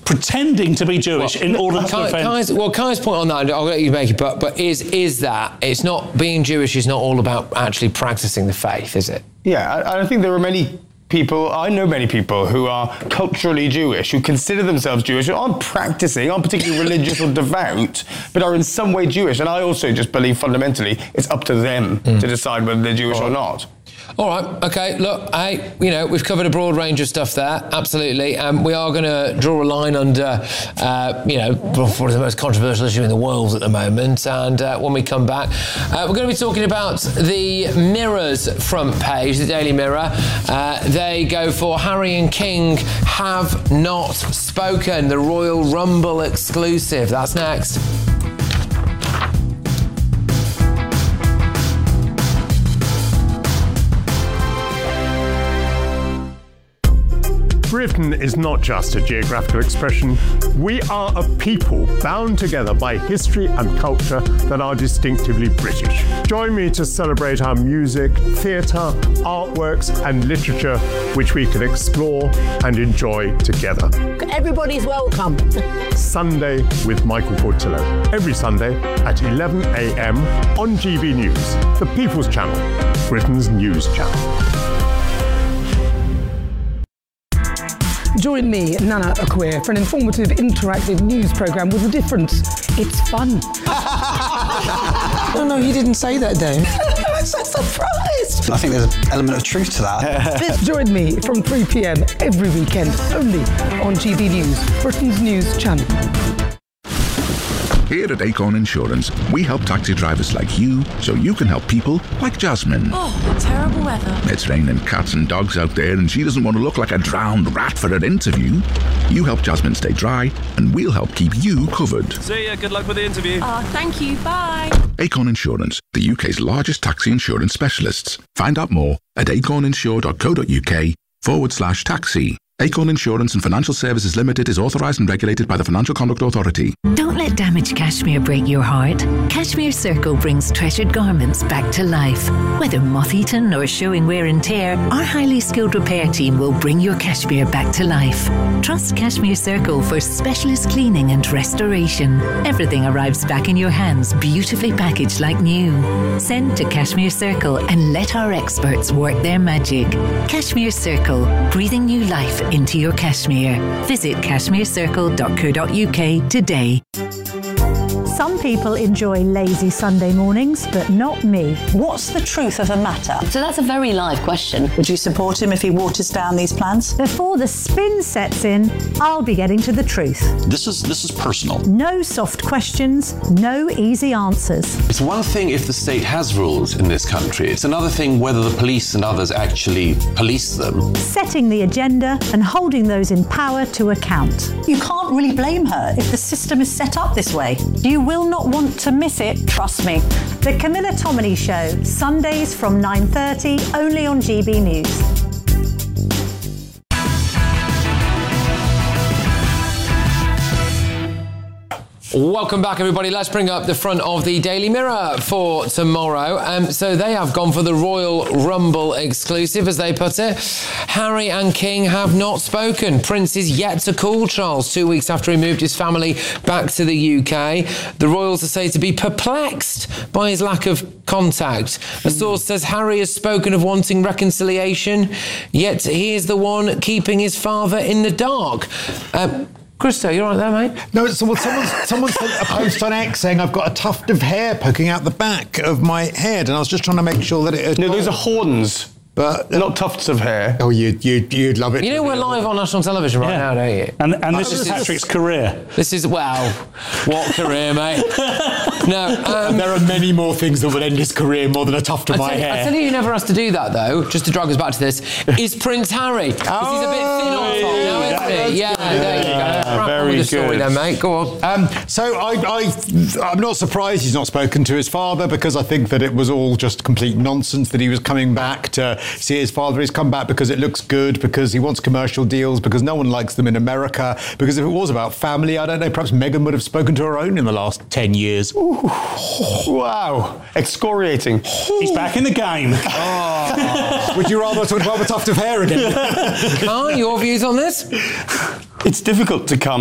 pretending to be Jewish in order to offend. Kai's point on that, I'll let you make it, but is that it's not being Jewish is not all about actually practicing the faith, is it? Yeah, I think there are many people, I know many people who are culturally Jewish, who consider themselves Jewish, who aren't practicing, aren't particularly religious or devout, but are in some way Jewish. And I also just believe fundamentally it's up to them to decide whether they're Jewish or not. All right, okay, look, hey, we've covered a broad range of stuff there, absolutely. We are going to draw a line under, probably the most controversial issue in the world at the moment. And when we come back, we're going to be talking about the Mirror's front page, the Daily Mirror. They go for Harry and King have not spoken, the Royal Rumble exclusive. That's next. Britain is not just a geographical expression. We are a people bound together by history and culture that are distinctively British. Join me to celebrate our music, theatre, artworks and literature, which we can explore and enjoy together. Everybody's welcome. Sunday with Michael Portillo. Every Sunday at 11 a.m. on GB News, the People's Channel, Britain's news channel. Join me, Nana Acquia, for an informative, interactive news programme with a difference. It's fun. No, he didn't say that, Dave. I'm so surprised. I think there's an element of truth to that. Join me from 3 p.m. every weekend, only on GB News, Britain's news channel. Here at Acorn Insurance, we help taxi drivers like you so you can help people like Jasmine. Oh, terrible weather. It's raining cats and dogs out there and she doesn't want to look like a drowned rat for her interview. You help Jasmine stay dry and we'll help keep you covered. See ya, good luck with the interview. Oh, thank you, bye. Acorn Insurance, the UK's largest taxi insurance specialists. Find out more at acorninsure.co.uk/taxi. Acorn Insurance and Financial Services Limited is authorised and regulated by the Financial Conduct Authority. Don't let damaged cashmere break your heart. Cashmere Circle brings treasured garments back to life. Whether moth-eaten or showing wear and tear, our highly skilled repair team will bring your cashmere back to life. Trust Cashmere Circle for specialist cleaning and restoration. Everything arrives back in your hands, beautifully packaged like new. Send to Cashmere Circle and let our experts work their magic. Cashmere Circle, breathing new life into your cashmere. Visit cashmerecircle.co.uk today. Some people enjoy lazy Sunday mornings, but not me. What's the truth of the matter? So that's a very live question. Would you support him if he waters down these plans? Before the spin sets in, I'll be getting to the truth. This is personal. No soft questions, no easy answers. It's one thing if the state has rules in this country. It's another thing whether the police and others actually police them. Setting the agenda and holding those in power to account. You can't really blame her if the system is set up this way. You will not want to miss it, trust me. The Camilla Tominey Show, Sundays from 9:30, only on GB News. Welcome back, everybody. Let's bring up the front of the Daily Mirror for tomorrow. So they have gone for the Royal Rumble exclusive, as they put it. Harry and King have not spoken. Prince is yet to call Charles 2 weeks after he moved his family back to the UK. The royals are said to be perplexed by his lack of contact. A source says Harry has spoken of wanting reconciliation, yet he is the one keeping his father in the dark. Christo, you all right there, mate? No, someone sent a post on X saying I've got a tuft of hair poking out the back of my head, and I was just trying to make sure that it had... No, those are horns. But they're not tufts of hair. Oh, you'd love it. You know we're live on national television right now, don't you? And this is Patrick's career. This is, wow, what career, mate? No. There are many more things that would end his career more than a tuft of my hair. I tell you who never has to do that, though, just to drag us back to this, is Prince Harry. Because he's a bit thin on top now, isn't he? Yeah, there you go. Very good. Story then, mate. Go on. So I'm not surprised he's not spoken to his father, because I think that it was all just complete nonsense that he was coming back to see his father. He's come back because it looks good, because he wants commercial deals, because no one likes them in America, because if it was about family, I don't know, perhaps Meghan would have spoken to her own in the last 10 years. Ooh. Wow. Excoriating. He's back in the game. Oh. Would you rather talk about a tuft of hair again? Your views on this? It's difficult to come